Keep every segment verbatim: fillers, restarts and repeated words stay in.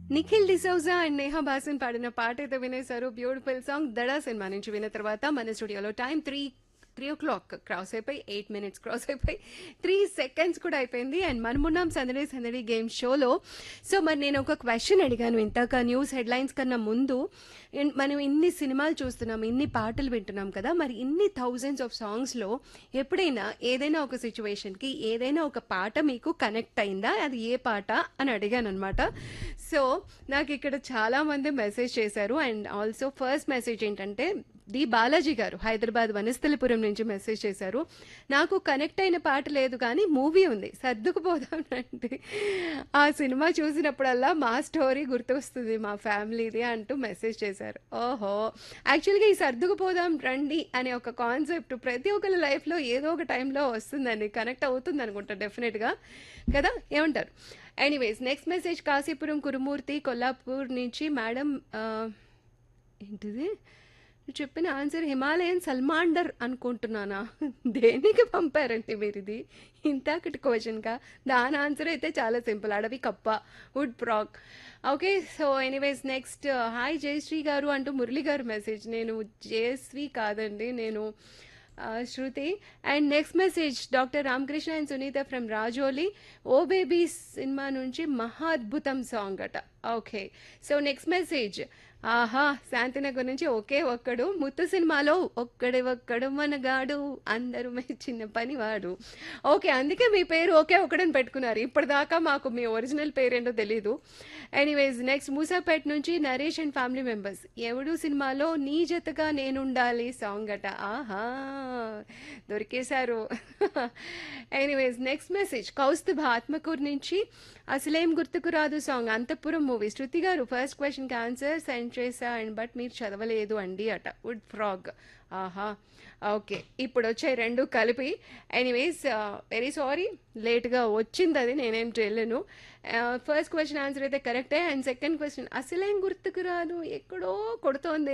Nikhil D'Souza and Neha బాసన్ పాడిన పాట అయితే వినేశారు. బ్యూటిఫుల్ సాంగ్ 'దడా' సినిమా నుంచి విన్న తర్వాత మన స్టూడియోలో టైం త్రీ త్రీ ఓ క్లాక్ క్రాస్ అయిపోయి ఎయిట్ మినిట్స్ క్రాస్ అయిపోయి త్రీ సెకండ్స్ కూడా అయిపోయింది. అండ్ మనమున్నాం సందడి సందడి గేమ్ షోలో. సో మరి నేను ఒక క్వశ్చన్ అడిగాను ఇంతక న్యూస్ హెడ్లైన్స్ కన్నా ముందు. ఇన్- మనం ఇన్ని సినిమాలు చూస్తున్నాం, ఇన్ని పాటలు వింటున్నాం కదా, మరి ఇన్ని థౌజండ్స్ ఆఫ్ సాంగ్స్లో ఎప్పుడైనా ఏదైనా ఒక సిచ్యువేషన్కి ఏదైనా ఒక పాట మీకు కనెక్ట్ అయిందా? అది ఏ పాట అని అడిగాను అనమాట. సో నాకు ఇక్కడ చాలా మంది మెసేజ్ చేశారు. అండ్ ఆల్సో ఫస్ట్ మెసేజ్ ఏంటంటే డి బాలాజీ గారు హైదరాబాద్ వనస్థలిపురం నుంచి మెసేజ్ చేశారు. నాకు కనెక్ట్ అయిన పాట లేదు కానీ మూవీ ఉంది, సర్దుకుపోదాం రండి. ఆ సినిమా చూసినప్పుడల్లా మా స్టోరీ గుర్తొస్తుంది మా ఫ్యామిలీది అంటూ మెసేజ్ చేశారు. ఓహో, యాక్చువల్గా ఈ సర్దుకుపోదాం రండి అనే ఒక కాన్సెప్ట్ ప్రతి ఒక్కరి లైఫ్లో ఏదో ఒక టైంలో వస్తుందండి, కనెక్ట్ అవుతుంది అనుకుంటా డెఫినెట్గా కదా, ఏమంటారు? Anyways next message Kasipuram Kurumurthy Kollapur నుంచి. మేడం ఆ, ఏంటిది నువ్వు చెప్పిన ఆన్సర్ హిమాలయన్ సల్మాండర్ అనుకుంటున్నానా? దేనికి పంపారండి మీరు ఇది ఇంతకటి క్వశ్చన్గా? దాని ఆన్సర్ అయితే చాలా సింపుల్, అడవి కప్ప, would Praak. Okay, so anyways next hi Jayashree గారు అంటూ మురళి గారు మెసేజ్. నేను జయశ్రీ కాదండి, నేను ఆ, శృతి. And next message doctor Ramakrishna and Sunitha from Rajoli. Oh baby cinema నుంచి మహా అద్భుతం సాంగ్ అట. ఓకే, సో నెక్స్ట్ మెసేజ్ ఆహా శాంతినగర్ నుంచి ఒకే ఒక్కడు ముత్తు సినిమాలో ఒక్కడే ఒక్కడు మనగాడు అందరూ చిన్న పనివాడు. ఓకే, అందుకే మీ పేరు ఒకే ఒక్కడని పెట్టుకున్నారు. ఇప్పటిదాకా మాకు మీ ఒరిజినల్ పేరేంటో తెలీదు. ఎనీవేస్ నెక్స్ట్ మూసాపేట్ నుంచి నరేష్ అండ్ ఫ్యామిలీ మెంబర్స్. ఎవడు సినిమాలో నీ జతగా నేనుండాలి సాంగ్ అట. ఆహా, దొరికేశారు. Anyways next message Kaustubha Atmakur నుంచి. అసలేం గుర్తుకు రాదు సాంగ్ అంతఃపురం మూవీ. శృతి గారు ఫస్ట్ క్వశ్చన్కి ఆన్సర్ సెండ్ చేసా అండ్ బట్ మీరు చదవలేదు అండి అట. Would frog. ఆహా, ఓకే, ఇప్పుడు వచ్చాయి రెండు కలిపి. ఎనీవేస్ వెరీ సారీ, లేట్గా వచ్చింది అది, నేనేం చేయలేను. ఫస్ట్ క్వశ్చన్ ఆన్సర్ అయితే కరెక్టే. అండ్ సెకండ్ క్వశ్చన్ అసలేం గుర్తుకు రాదు ఎక్కడో కొడుతోంది.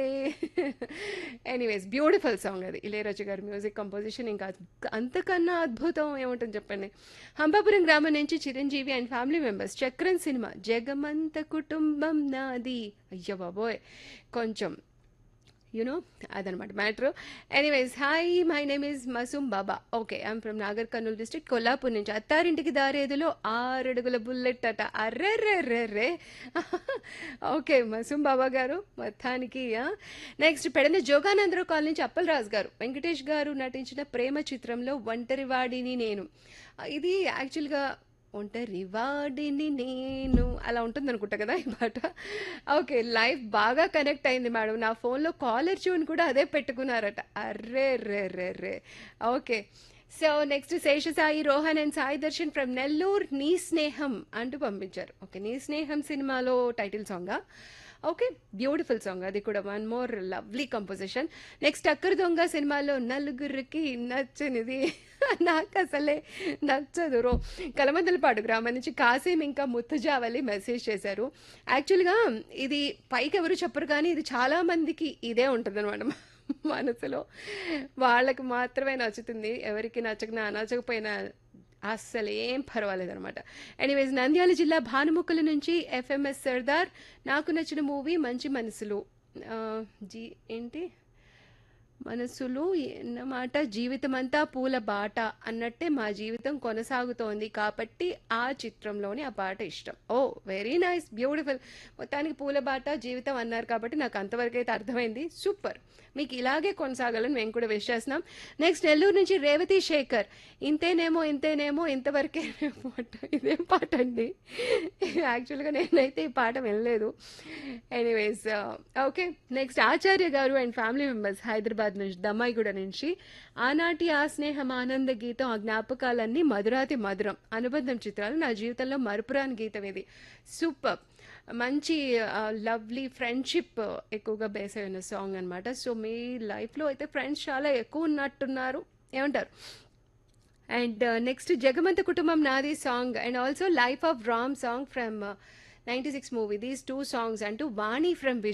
ఎనీవేస్ బ్యూటిఫుల్ సాంగ్ అది, ఇళయరాజా గారి మ్యూజిక్ కంపోజిషన్. ఇంకా అంతకన్నా అద్భుతం ఏముంటుంది చెప్పండి. హంపాపురం గ్రామం నుంచి చిరంజీవి అండ్ ఫ్యామిలీ మెంబర్స్. చక్రం సినిమా జగమంత కుటుంబం నాది. అయ్యో బాబోయ్, కొంచెం యునో అదనమాట matter. Anyways hi my name is Masoom Baba. Okay, I'm from Nagar Kurnool district Kollapur నుంచి. అత్తారింటికి దారేదిలో ఆరడుగుల బుల్లెట్ అట. అర్రెర్రెర్రెర్రే. ఓకే మసూమ్ బాబా గారు మొత్తానికి. నెక్స్ట్ పెడన జోగానందరావు కాలనీ నుంచి అప్పలరాజు గారు. వెంకటేష్ గారు నటించిన ప్రేమ చిత్రంలో ఒంటరివాడిని నేను. ఇది యాక్చువల్గా ఒంటరివాడిని నేను అలా ఉంటుంది అనుకుంటా కదా ఈ పాట. ఓకే, లైఫ్ బాగా కనెక్ట్ అయింది మేడం. నా ఫోన్లో కాలర్ ట్యూన్ కూడా అదే పెట్టుకున్నారట. Array ray ray ray. Okay, so next Seshasai Rohan and Sai Darshan from Nellore. నీ స్నేహం అంటూ పంపించారు. ఓకే, నీ స్నేహం సినిమాలో టైటిల్ సాంగా? ఓకే, బ్యూటిఫుల్ సాంగ్ అది కూడా. One more lovely composition. Next అక్కర్ దొంగ సినిమాలో నలుగురికి నచ్చనిది నాకు అసలే నచ్చదు రో. కలమందలపాడు గ్రామం నుంచి కాసేం ఇంకా ముత్తజావలి మెసేజ్ చేశారు. యాక్చువల్గా ఇది పైకి ఎవరు చెప్పరు కానీ ఇది చాలా మందికి ఇదే ఉంటుంది అనమాట మనసులో. వాళ్ళకి మాత్రమే నచ్చుతుంది, ఎవరికి నచ్చకపోయినా నచ్చకపోయినా అస్సలు ఏం పర్వాలేదు అనమాట. ఎనీవేస్ నంద్యాల జిల్లా భానుముక్కల నుంచి ఎఫ్ఎంఎస్ సర్దార్. నాకు నచ్చిన మూవీ మంచి మనసులు. ఆ, జీ ఏంటి మనసులు అన్నమాట. జీవితం అంతా పూల బాట అన్నట్టే మా జీవితం కొనసాగుతోంది కాబట్టి ఆ చిత్రంలోని ఆ పాట ఇష్టం. ఓ వెరీ నైస్, బ్యూటిఫుల్. మొత్తానికి పూల బాట జీవితం అన్నారు కాబట్టి నాకు అంతవరకు అయితే అర్థమైంది. సూపర్, మీకు ఇలాగే కొనసాగాలని మేము కూడా విష్ చేస్తున్నాం. నెక్స్ట్ నెల్లూరు నుంచి రేవతి శేఖర్. ఇంతేనేమో ఇంతేనేమో ఇంతవరకేనేమో అంట. ఇదేం పాట అండి? యాక్చువల్గా నేనైతే ఈ పాట వినలేదు. ఎనీవేస్ ఓకే, నెక్స్ట్ ఆచార్య గారు అండ్ ఫ్యామిలీ మెంబర్స్ హైదరాబాద్ నుంచి దమ్మాయిగూడ నుంచి. ఆనాటి ఆ స్నేహం ఆనంద గీతం ఆ జ్ఞాపకాలన్నీ మధురాతి మధురం అనుబంధం చిత్రాలు నా జీవితంలో మరుపురాని గీతం ఇది. సూపర్, మంచి లవ్లీ ఫ్రెండ్షిప్ ఎక్కువగా బేస్ అయిన సాంగ్ అనమాట. సో మీ లైఫ్లో అయితే ఫ్రెండ్స్ చాలా ఎక్కువ ఉన్నట్టున్నారు, ఏమంటారు? అండ్ నెక్స్ట్ జగమంత కుటుంబం నాది song and also life of Ram song from ninety six movie. These two songs అంటూ వాణి ఫ్రమ్